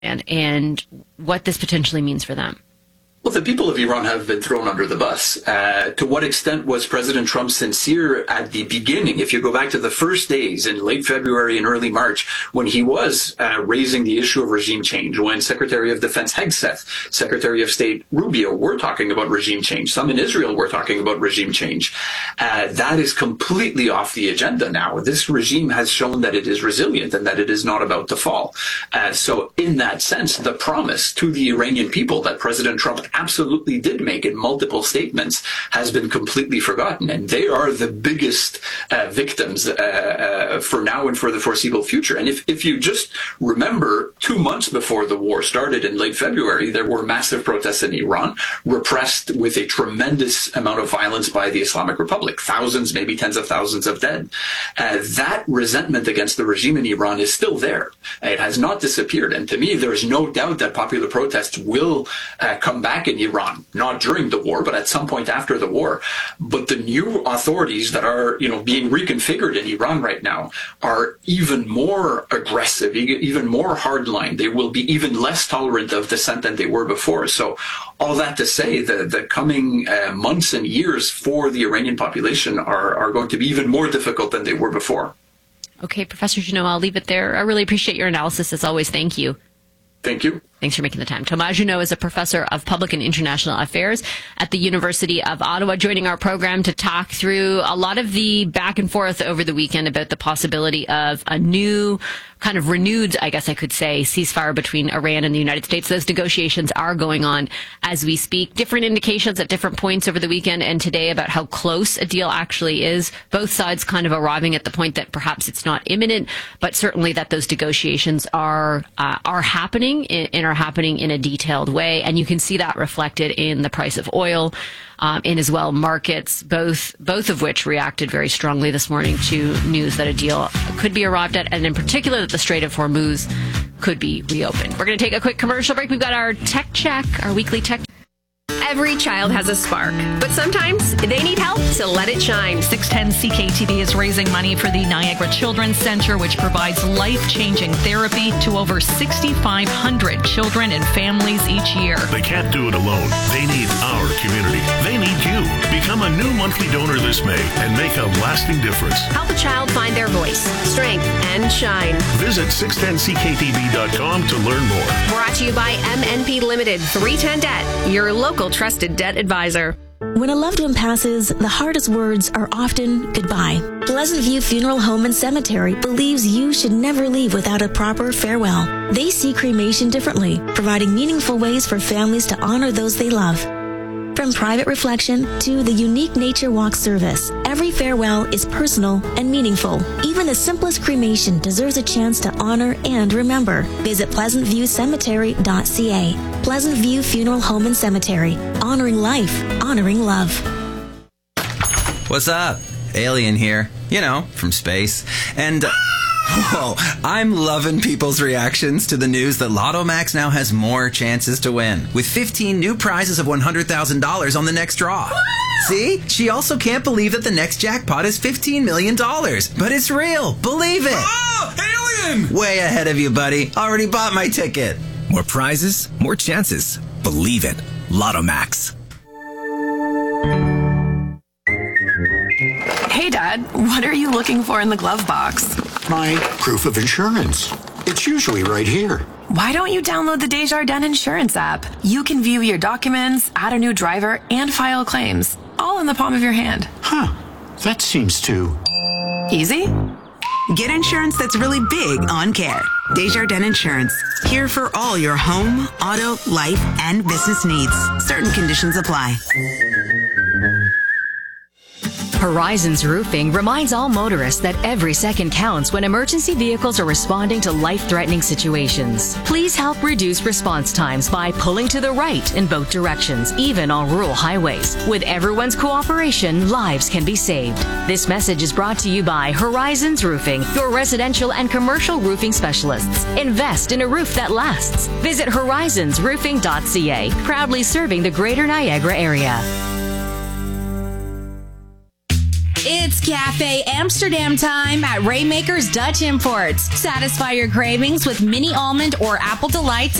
and what this potentially means for them? Well, the people of Iran have been thrown under the bus. To what extent was President Trump sincere at the beginning? If you go back to the first days in late February and early March, when he was raising the issue of regime change, when Secretary of Defense Hegseth, Secretary of State Rubio were talking about regime change, some in Israel were talking about regime change, that is completely off the agenda now. This regime has shown that it is resilient and that it is not about to fall. So in that sense, the promise to the Iranian people that President Trump absolutely did make in multiple statements has been completely forgotten. And they are the biggest victims for now and for the foreseeable future. And if you just remember 2 months before the war started in late February, there were massive protests in Iran, repressed with a tremendous amount of violence by the Islamic Republic, thousands, maybe tens of thousands of dead. That resentment against the regime in Iran is still there. It has not disappeared. And to me, there is no doubt that popular protests will come back in Iran, not during the war, but at some point after the war. But the new authorities that are, being reconfigured in Iran right now are even more aggressive, even more hardline. They will be even less tolerant of dissent than they were before. So all that to say, the coming months and years for the Iranian population are going to be even more difficult than they were before. Okay, Professor Junot, I'll leave it there. I really appreciate your analysis as always. Thank you. Thank you. Thanks for making the time. Thomas Junot is a professor of public and international affairs at the University of Ottawa, joining our program to talk through a lot of the back and forth over the weekend about the possibility of a new kind of renewed, I guess I could say, ceasefire between Iran and the United States. Those negotiations are going on as we speak. Different indications at different points over the weekend and today about how close a deal actually is. Both sides kind of arriving at the point that perhaps it's not imminent, but certainly that those negotiations are happening and are happening in a detailed way. And you can see that reflected in the price of oil, and as well markets, both of which reacted very strongly this morning to news that a deal could be arrived at, and in particular that the Strait of Hormuz could be reopened. We're going to take a quick commercial break. We've got our tech check, our weekly tech. Every child has a spark, but sometimes they need help to let it shine. 610 CKTV is raising money for the Niagara Children's Center, which provides life-changing therapy to over 6,500 children and families each year. They can't do it alone. They need our community. They need you. Become a new monthly donor this May and make a lasting difference. Help a child find their voice, strength, and shine. Visit 610ckTV.com to learn more. Brought to you by MNP Limited, 310 Debt, your local trusted debt advisor. When a loved one passes, the hardest words are often goodbye. Pleasant View Funeral Home and Cemetery believes you should never leave without a proper farewell. They see cremation differently, providing meaningful ways for families to honor those they love. From private reflection to the unique nature walk service, every farewell is personal and meaningful. Even the simplest cremation deserves a chance to honor and remember. Visit pleasantviewcemetery.ca. Pleasant View Funeral Home and Cemetery. Honoring life, honoring love. What's up? Alien here. From space. And... whoa, I'm loving people's reactions to the news that Lotto Max now has more chances to win, with 15 new prizes of $100,000 on the next draw. See? She also can't believe that the next jackpot is $15 million. But it's real. Believe it. Oh, alien! Way ahead of you, buddy. Already bought my ticket. More prizes, more chances. Believe it. Lotto Max. Hey, Dad, what are you looking for in the glove box? My proof of insurance. It's usually right here. Why don't you download the Desjardins Insurance app? You can view your documents, add a new driver, and file claims, all in the palm of your hand. Huh. That seems too... easy? Get insurance that's really big on care. Desjardins Insurance. Here for all your home, auto, life, and business needs. Certain conditions apply. Horizons Roofing reminds all motorists that every second counts when emergency vehicles are responding to life-threatening situations. Please help reduce response times by pulling to the right in both directions, even on rural highways. With everyone's cooperation, lives can be saved. This message is brought to you by Horizons Roofing, your residential and commercial roofing specialists. Invest in a roof that lasts. Visit horizonsroofing.ca, proudly serving the Greater Niagara area. It's Cafe Amsterdam time at Raymaker's Dutch Imports. Satisfy your cravings with mini almond or apple delights